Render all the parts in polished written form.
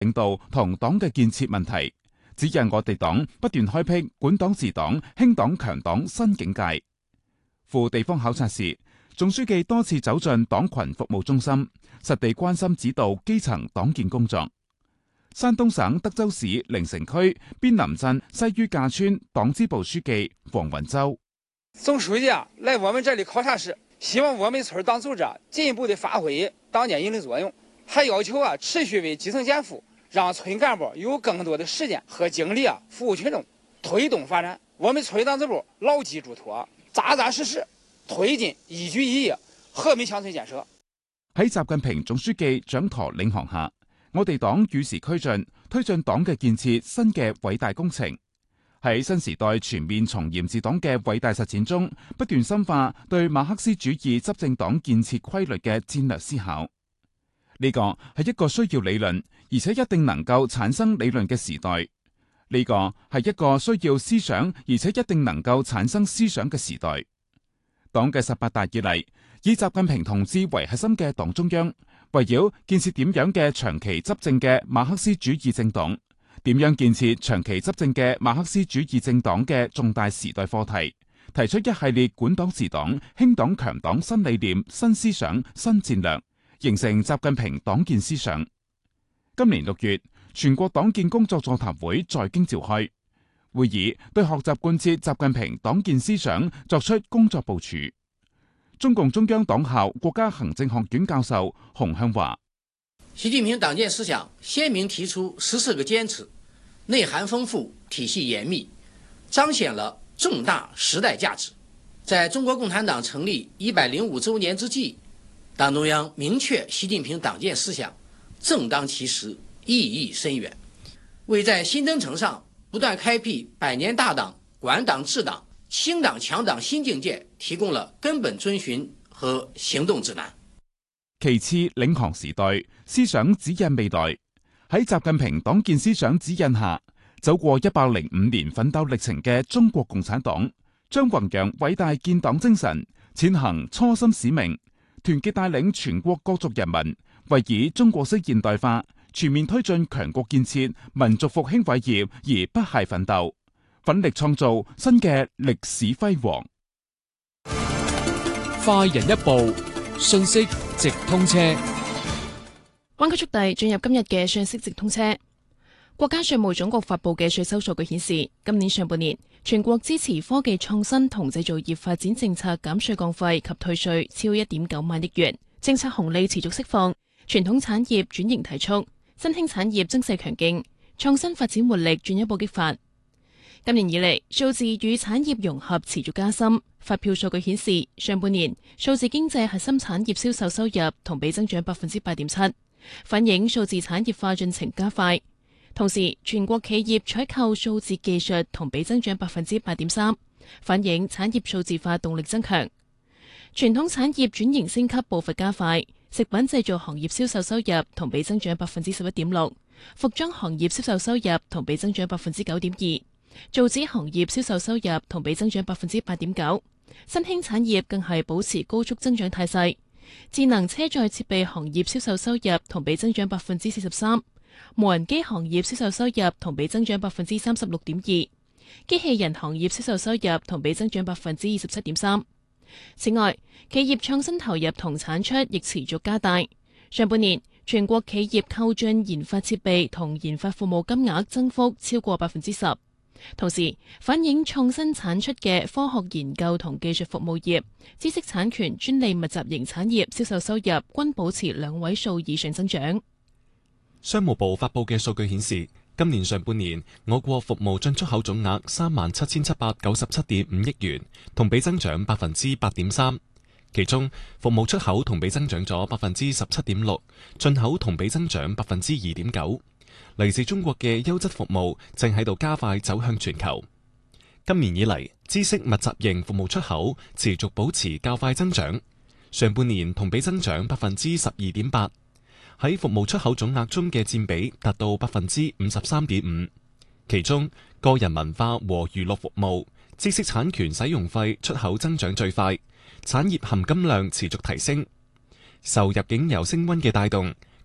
領導同黨嘅建設問題，指引我哋黨不斷開闢管黨治黨、興黨強黨新境界。赴地方考察時，總書記多次走進黨群服務中心，實地關心指導基層黨建工作。山東省德州市靈城區邊林鎮西於架村黨支部書記黃雲洲： 總書記來我們這裡考察時，希望我們村黨組織進一步地發揮黨建引領作用，還要求持續為基層減負，讓村幹部有更多的時間和精力服務群眾，推動發展。我們村黨支部牢記囑託，扎扎實實推進一舉一役和平鄉村建設。 喺習近平總書記掌舵領航下，我哋黨與時俱進，推進黨嘅建設新嘅偉大工程。喺新時代全面從嚴治黨嘅偉大實踐中，不斷深化對馬克思主義執政黨建設規律嘅戰略思考。呢個係一個需要理論，而且一定能夠產生理論嘅時代。呢個係一個需要思想，而且一定能夠產生思想嘅時代。黨嘅18大以嚟，以習近平同志為核心嘅黨中央，圍繞建設點樣嘅長期執政嘅馬克思主義政黨，點樣建設長期執政嘅馬克思主義政黨嘅重大時代課題，提出一系列管黨治黨、興黨強黨新理念、新思想、新戰略，形成習近平黨建思想。今年6月，全國黨建工作座談會在京召開，會議對學習貫徹習近平黨建思想作出工作部署。中共中央黨校國家行政學院教授洪向華： 習近平黨建思想鮮明提出14個堅持，內涵豐富，體系嚴密，彰顯了重大時代價值。在中國共產黨成立105週年之際，黨中央明確習近平黨建思想正當其時，意義深遠，為在新征程上不斷開闢百年大黨、管黨治黨、興黨強黨新境界提供了根本遵循和行動指南。 其次，領航時代，思想指引未來。喺習近平黨建思想指引下，走過105年奮鬥歷程嘅中國共產黨，將弘揚偉大建黨精神，踐行初心使命，團結帶領全國各族人民，為以中國式現代化全面推進強國建設、民族復興偉業而不懈奮鬥，奮力創造新嘅歷史輝煌。 快人一步，信息直通車。 灣區速遞進入今日嘅信息直通車。國家稅務總局發布嘅稅收數據顯示，今年上半年全國支持科技創新同製造業發展政策減稅降費及退稅超1.9萬億元，政策紅利持續釋放，傳統產業轉型提速，新興產業增勢強勁，創新發展活力進一步激發。今年以嚟，數字與產業融合持續加深。發票數據顯示，上半年數字經濟核心產業銷售收入同比增長8.7%，反映數字產業化進程加快。同時，全國企業採購數字技術同比增長8.3%，反映產業數字化動力增強。傳統產業轉型升級步伐加快，食品製造行業銷售收入同比增長11.6%，服裝行業銷售收入同比增長9.2%，造紙行業銷售收入同比增長8.9%，新興產業更係保持高速增長態勢。智能車載設備行業銷售收入同比增長43%，無人機行業銷售收入同比增長36.2%，機器人行業銷售收入同比增長27.3%。此外，企業創新投入同產出亦持續加大。上半年，全國企業購進研發設備同研發服務金額增幅超過10%。同時，反映創新產出嘅科學研究同技術服務業、知識產權專利密集型產業銷售收入均保持2位數以上增長。 商務部發布嘅數據顯示，今年上半年我國服務進出口總額37,797.5億元，同比增長8.3%。其中，服務出口同比增長咗17.6%，進口同比增長2.9%。嚟自中國嘅優質服務正喺度加快走向全球。今年以嚟，知識密集型服務出口持續保持較快增長，上半年同比增長12.8%，喺服務出口總額中嘅佔比達到53.5%。其中，個人文化和娛樂服務、知識產權使用費出口增長最快，產業含金量持續提升。受入境遊升溫嘅帶動，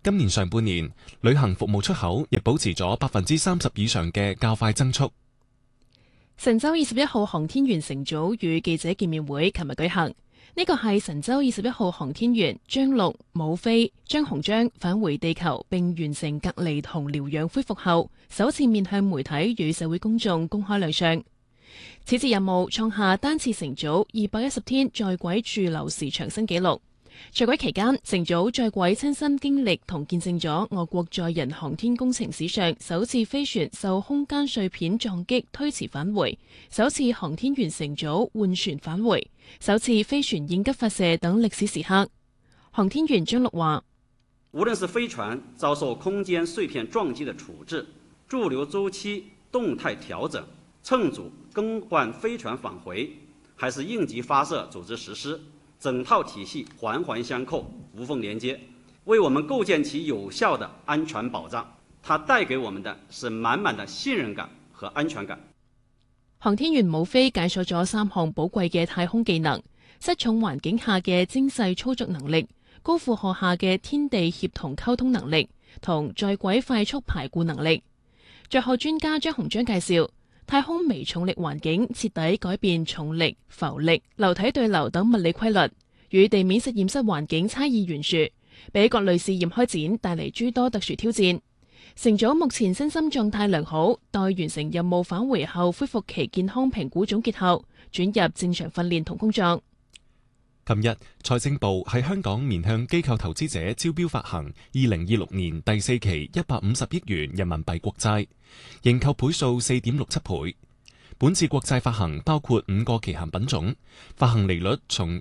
今年上半年，旅行服務出口亦保持咗30%以上嘅較快增速。 神舟21號航天員乘組與記者見面會琴日舉行，呢個係神舟21號航天員張陸、武飛、張鴻章返回地球並完成隔離同療養恢復後，首次面向媒體與社會公眾公開亮相。此次任務創下單次乘組210天在軌駐留時長新紀錄。在軌期間，乘組在軌親身經歷同見證咗我國載人航天工程史上首次飛船受空間碎片撞擊推遲返回，首次航天員乘組換船返回，首次飛船應急發射等歷史時刻。航天員張陸話： 無論是飛船遭受空間碎片撞擊的處置、駐留週期動態調整、乘組更換飛船返回，還是應急發射組織實施，整套體系環環相扣，無縫連接，為我們構建起有效的安全保障。它帶給我們的是滿滿的信任感和安全感。 航天員武飛解鎖咗3項寶貴嘅太空技能：失重環境下嘅精細操作能力、高負荷下嘅天地協同溝通能力，同在軌快速排固能力。載荷專家張鴻章介紹，太空微重力環境徹底改變重力、浮力、流體對流等物理規律，與地面實驗室環境差異懸殊，俾各類試驗開展帶嚟諸多特殊挑戰。乘組目前身心狀態良好，待完成任務返回後恢復其健康評估總結後，轉入正常訓練同工作。 琴日，財政部喺香港面向機構投資者招標發行2026年第4期150億元人民幣國債，認購倍數4.67倍。本次國債發行包括5個期限品種，發行利率從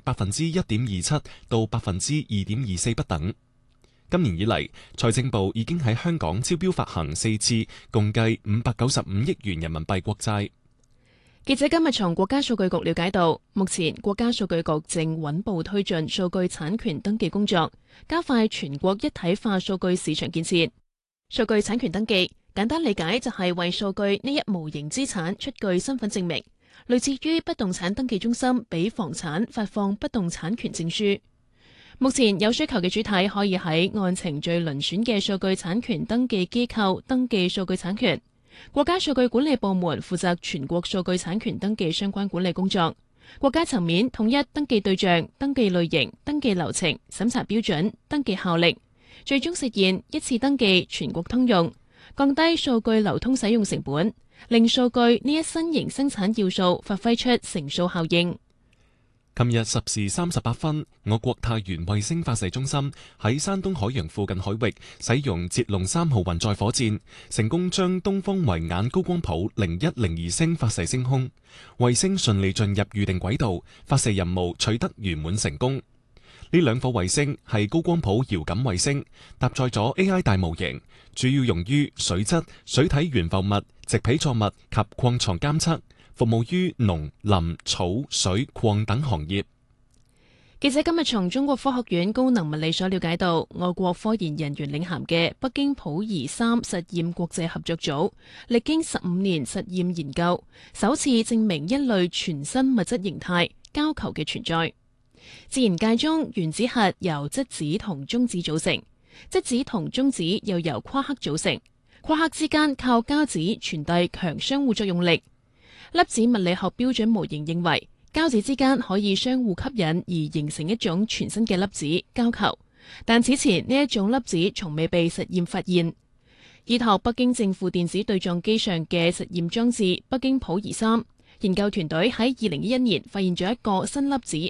1.27%到2.24%不等。今年以嚟，財政部已經喺香港招標發行4次，共計595億元人民幣國債。 記者今日從國家數據局了解到，目前國家數據局正穩步推進數據產權登記工作，加快全國一體化數據市場建設。數據產權登記簡單理解就係為數據呢一無形資產出具身份證明，類似於不動產登記中心俾房產發放不動產權證書。目前有需求嘅主體可以喺按程序遴選嘅數據產權登記機構登記數據產權。國家數據管理部門負責全國數據產權登記相關管理工作，國家層面統一登記對象、登記類型、登記流程、審查標準、登記效力，最終實現一次登記全國通用，降低數據流通使用成本，令數據呢一新型生產要素發揮出乘數效應。 琴日10時38分，我國太原衛星發射中心喺山東海洋附近海域使用捷龍3號運載火箭，成功將東方維眼高光譜0102星發射升空，衛星順利進入預定軌道，發射任務取得圓滿成功。呢兩顆衛星係高光譜遙感衛星，搭載咗 AI 大模型，主要用於水質、水體懸浮物、植被作物及礦床監測，服務於農林草水礦等行業。 記者今日從中國科學院高能物理所了解到，我國科研人員領銜嘅北京普儀3實驗國際合作組，歷經15年實驗研究，首次證明一類全新物質形態膠球嘅存在。自然界中，原子核由質子同中子組成，質子同中子又由夸克組成，夸克之間靠膠子傳遞強相互作用力。粒子物理學標準模型認為，膠子之間可以相互吸引而形成一種全新嘅粒子膠球，但此前呢一種粒子從未被實驗發現。依託北京正負電子對撞機上嘅實驗裝置北京普儀3，研究團隊喺2011年發現咗一個新粒子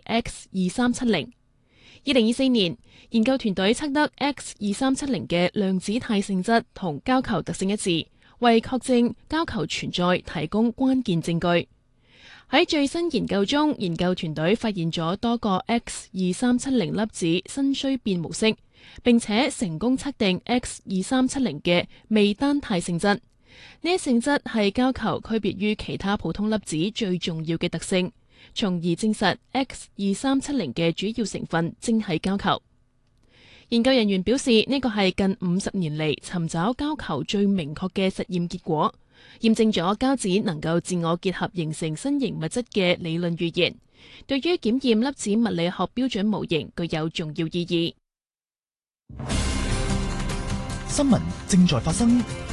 X2370。2024年，研究團隊測得 X2370嘅量子態性質同膠球特性一致，為確證膠球存在提供關鍵證據。喺最新研究中，研究團隊發現咗多個 X2370粒子新衰變模式，並且成功測定 X2370嘅微單態性質。呢一性質係膠球區別於其他普通粒子最重要嘅特性，從而證實 X2370嘅主要成分正係膠球。研究人員表示，呢個係近50年嚟尋找膠球最明確嘅實驗結果，驗證咗膠子能夠自我結合形成新型物質嘅理論預言，對於檢驗粒子物理學標準模型具有重要意義。 新聞正在發生。